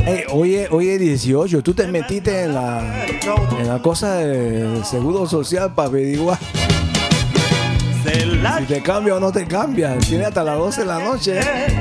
Hoy es 18. Tú te metiste en la cosa del seguro social para averiguar si te cambia o no te cambia. Tiene hasta las 12 de la noche.